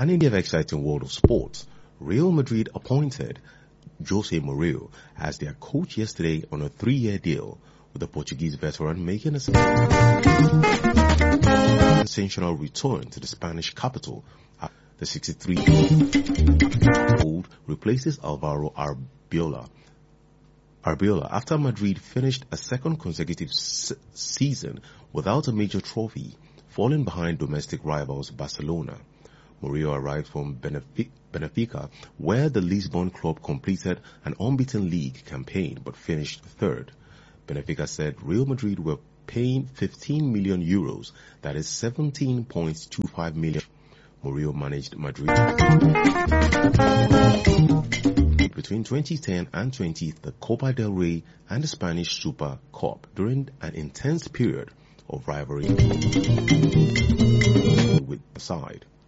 And in the exciting world of sports, Real Madrid appointed Jose Mourinho as their coach yesterday on a 3-year deal, with the Portuguese veteran making a sensational return to the Spanish capital. The 63-year-old replaces Alvaro Arbiola after Madrid finished a second consecutive season without a major trophy, falling behind domestic rivals Barcelona. Mourinho arrived from Benfica, where the Lisbon club completed an unbeaten league campaign but finished third. Benfica said Real Madrid were paying 15 million euros, that is 17.25 million. Mourinho managed Madrid between 2010 and 20, the Copa del Rey and the Spanish Super Cup during an intense period of rivalry with the side.